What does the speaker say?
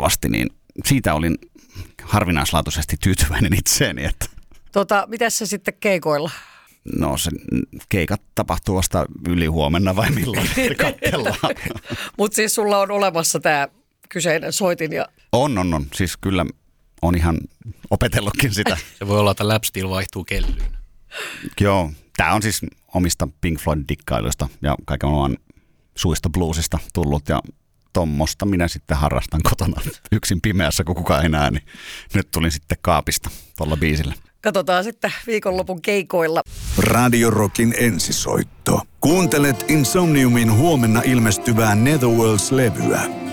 kovasti, niin siitä olin harvinaislaatuisesti tyytyväinen itseeni. Että mitäs se sitten keikoilla? No se keikat tapahtuu vasta ylihuomenna vai milloin katsellaan. Mutta siis sulla on olemassa tämä kyseinen soitin ja... On. Siis kyllä on ihan opetellutkin sitä. Se voi olla, että lapsteel vaihtuu kellyyn. Joo, tämä on siis omista Pink Floyd-dikkailuista ja kaiken oman suista bluesista tullut ja tommosta minä sitten harrastan kotona yksin pimeässä, kun kukaan ei näe, niin nyt tulin sitten kaapista tuolla biisillä. Katsotaan sitten viikonlopun keikoilla. Radio Rockin ensisoitto. Kuuntelet Insomniumin huomenna ilmestyvää Netherworlds-levyä.